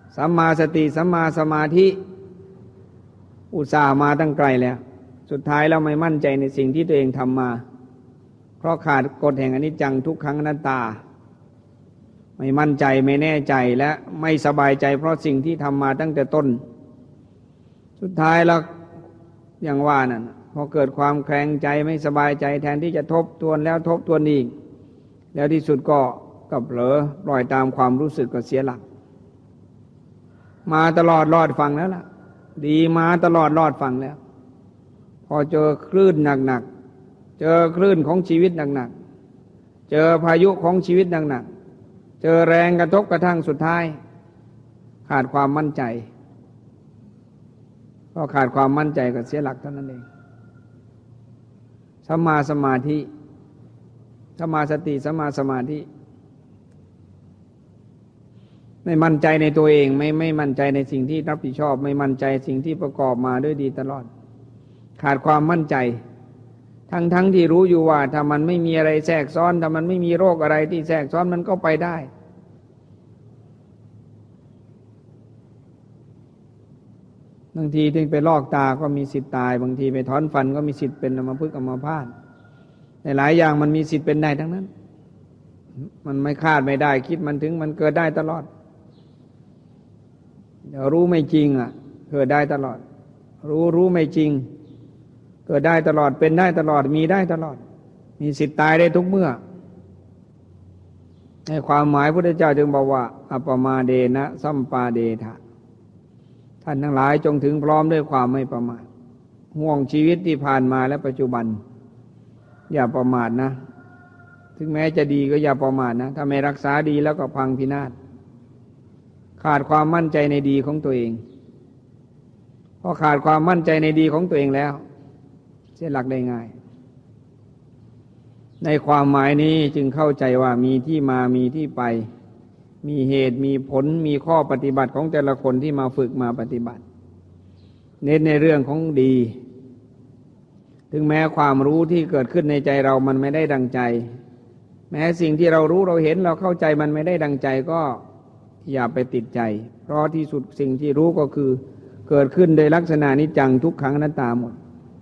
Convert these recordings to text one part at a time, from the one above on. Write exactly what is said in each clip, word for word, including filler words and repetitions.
สัมมาสติสัมมาสมาธิอุตส่าห์มาตั้งไกลแล้วสุดท้ายแล้วไม่มั่นใจในสิ่งที่ตัวเองทำมาเพราะขาดกฎแห่งอนิจจังทุกขังอนัตตาไม่มั่นใจไม่แน่ใจและไม่สบายใจเพราะสิ่งที่ทำมาตั้งแต่ต้นสุดท้ายแล้วอย่างว่านั่นพอเกิดความแคลงใจไม่สบายใจแทนที่จะทบทวนแล้วทบทวนอีกแล้วที่สุดก็ก็เผลอปล่อยตามความรู้สึกก็เสียหลักมาตลอดรอดฟังแล้วล่ะดีมาตลอดรอดฟังแล้วพอเจอคลื่นหนักๆเจอคลื่นของชีวิตหนักๆเจอพายุของชีวิตหนักๆเจอแรงกระทบกระทั่งสุดท้ายขาดความมั่นใจก็ขาดความมั่นใจก็เสียหลักเท่านั้นเองสัมมาสมาธิสัมมาสติสัมมาสมาธิไม่มั่นใจในตัวเองไม่ไม่มั่นใจในสิ่งที่รับผิดชอบไม่มั่นใจสิ่งที่ประกอบมาด้วยดีตลอดขาดความมั่นใจทั้งทั้งที่รู้อยู่ว่าถ้ามันไม่มีอะไรแทรกซ้อนถ้ามันไม่มีโรคอะไรที่แทรกซ้อนมันก็ไปได้บางทีถึงไปลอกตาก็มีสิทธิ์ตายบางทีไปถอนฟันก็มีสิทธิ์เป็นอัมพฤกษ์อัมพาตในหลายอย่างมันมีสิทธิ์เป็นได้ทั้งนั้นมันไม่คาดไม่ได้คิดมันถึงมันเกิดได้ตลอดเดี๋ยวรู้ไม่จริงอ่ะเกิดได้ตลอดรู้รู้ไม่จริงเกิดได้ตลอดเป็นได้ตลอดมีได้ตลอดมีสิทธิ์ตายได้ทุกเมื่อในความหมายพระพุทธเจ้าจึงบอกว่าอัปปมาเดนะสัมปาเดทะท่านทั้งหลายจงถึงพร้อมด้วยความไม่ประมาทห่วงชีวิตที่ผ่านมาและปัจจุบันอย่าประมาทนะถึงแม้จะดีก็อย่าประมาทนะถ้าไม่รักษาดีแล้วก็พังพินาศขาดความมั่นใจในดีของตัวเองพอขาดความมั่นใจในดีของตัวเองแล้วเสียหลักได้ง่ายในความหมายนี้จึงเข้าใจว่ามีที่มามีที่ไปมีเหตุมีผลมีข้อปฏิบัติของแต่ละคนที่มาฝึกมาปฏิบัติเน้นในเรื่องของดีถึงแม้ความรู้ที่เกิดขึ้นในใจเรามันไม่ได้ดังใจแม้สิ่งที่เรารู้เราเห็นเราเข้าใจมันไม่ได้ดังใจก็อย่าไปติดใจเพราะที่สุดสิ่งที่รู้ก็คือเกิดขึ้นโดยลักษณะนิจจังทุกขังอนัตตาหมด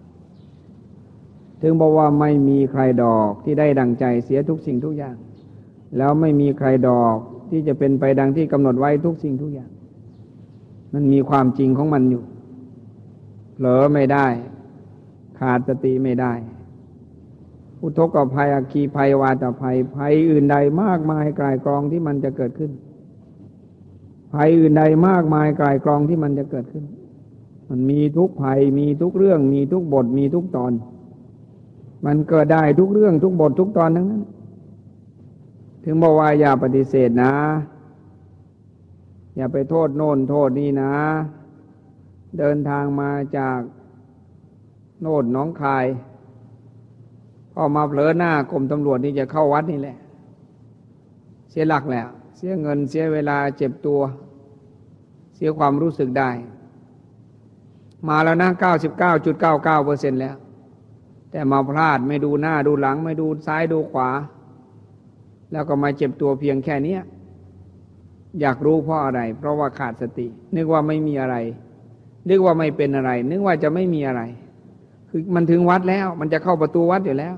ถึงบอกว่าไม่มีใครดอกที่ได้ดังใจเสียทุกสิ่งทุกอย่างแล้วไม่มีใครดอกที่จะเป็นไปดังที่กำหนดไว้ทุกสิ่งทุกอย่างมันมีความจริงของมันอยู่เผลอไม่ได้ขาดสติไม่ได้อุทกภัยอัคคีภัยวาตภัยภัยอื่นใดมากมายกายกรองที่มันจะเกิดขึ้นภัยอื่นใดมากมายกายกรองที่มันจะเกิดขึ้นมันมีทุกภัยมีทุกเรื่องมีทุกบทมีทุกตอนมันเกิดได้ทุกเรื่องทุกบททุกตอนทั้งนั้นถึงบอกว่าอย่าปฏิเสธนะอย่าไปโทษโน่นโทษนี่นะเดินทางมาจากโน่นหนองคายพอมาเผลอหน้ากรมตำรวจนี่จะเข้าวัดนี่แหละเสียหลักแล้วเสียเงินเสียเวลาเจ็บตัวเสียความรู้สึกได้มาแล้วนะ เก้าสิบเก้าจุดเก้าเก้าเปอร์เซ็นต์ แล้วแต่มาพลาดไม่ดูหน้าดูหลังไม่ดูซ้ายดูขวาแล้วก็มาเจ็บตัวเพียงแค่นี้อยากรู้เพราะอะไรเพราะว่าขาดสตินึกว่าไม่มีอะไรนึกว่าไม่เป็นอะไรนึกว่าจะไม่มีอะไรคือมันถึงวัดแล้วมันจะเข้าประตูวัดอยู่แล้ว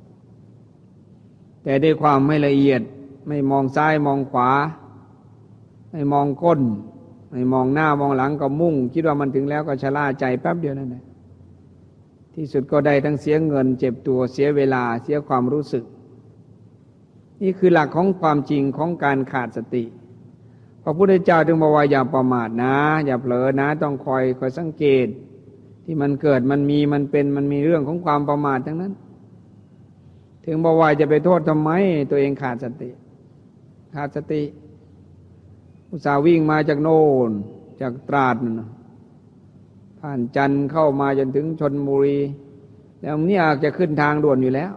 แต่ด้วยความไม่ละเอียดไม่มองซ้ายมองขวาไม่มองก้นไม่มองหน้ามองหลังก็มุ่งคิดว่ามันถึงแล้วก็ชะล่าใจแป๊บเดียวนั่นแหละที่สุดก็ได้ทั้งเสียเงินเจ็บตัวเสียเวลาเสียความรู้สึกนี่คือหลักของความจริงของการขาดสติพระพุทธเจ้าจึงบอกว่าอย่าประมาทนะอย่าเผลอนะต้องคอยคอยสังเกตที่มันเกิดมันมีมันเป็นมันมีเรื่องของความประมาททั้งนั้นถึงบอกว่าจะไปโทษทำไมตัวเองขาดสติขาดสติอุตส่าห์วิ่งมาจากโน่นจากตราดผ่านจันทร์เข้ามาจนถึงชลบุรีแล้วนี่อาจจะขึ้นทางด่วนอยู่แล้ว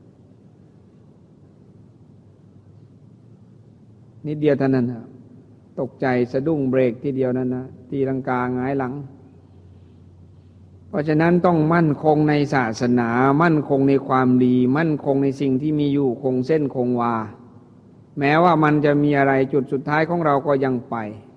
นิดเดียวเท่านั้นนะตกใจสะดุ้งเบรกทีเดียวนั้นนะตีลังกาหงายหลังเพราะฉะนั้นต้องมั่นคงในศาสนามั่นคงในความดีมั่นคงในสิ่งที่มีอยู่คงเส้นคงวาแม้ว่ามันจะมีอะไรจุดสุดท้ายของเราก็ยังไป